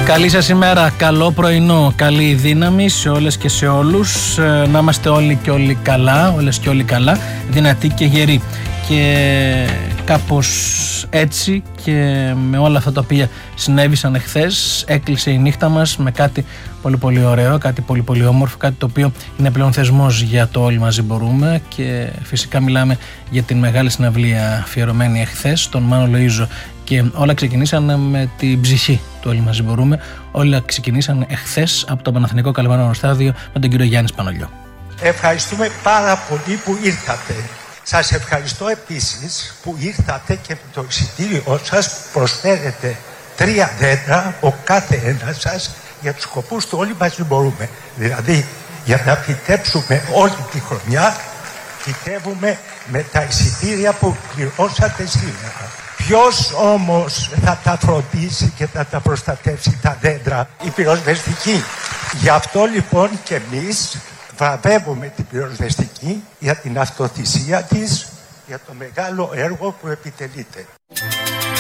Καλή σας ημέρα, καλό πρωινό, καλή δύναμη σε όλες και σε όλους. Να είμαστε όλοι και όλοι καλά, όλες και όλοι καλά, δυνατοί και γεροί. Και κάπως έτσι και με όλα αυτά τα οποία συνέβησαν εχθές, έκλεισε η νύχτα μας με κάτι πολύ πολύ ωραίο, κάτι πολύ πολύ όμορφο, κάτι το οποίο είναι πλέον θεσμός για το Όλοι Μαζί Μπορούμε. Και φυσικά μιλάμε για την μεγάλη συναυλία αφιερωμένη εχθές στον Μάνο Λοΐζο. Και όλα ξεκινήσαν με την ψυχή του Όλοι Μαζί Μπορούμε. Όλα ξεκινήσαν εχθές από το Παναθηναϊκό Καλαμαρίνο Στάδιο με τον κύριο Γιάννη Σπανολιό. Ευχαριστούμε πάρα πολύ που ήρθατε. Σας ευχαριστώ επίσης που ήρθατε και με το εισιτήριό σας προσφέρετε 3 δέντρα ο κάθε ένας σας για τους σκοπούς του Όλοι Μαζί Μπορούμε. Δηλαδή για να φυτέψουμε όλη τη χρονιά, φυτεύουμε με τα εισιτήρια που πληρώσατε σήμερα. Ποιος όμως θα τα φροντίσει και θα τα προστατεύσει τα δέντρα? Η πυροσβεστική. Γι' αυτό λοιπόν και εμείς βραβεύουμε την πυροσβεστική για την αυτοθυσία της, για το μεγάλο έργο που επιτελείται.